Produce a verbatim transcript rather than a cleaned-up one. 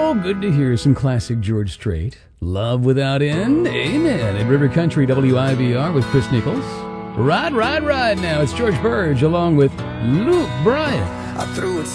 Oh, good to hear some classic George Strait. Love Without End, amen. At River Country W I B R with Chris Nichols. Ride, ride, ride now. It's George Burge along with Luke Bryan. I threw it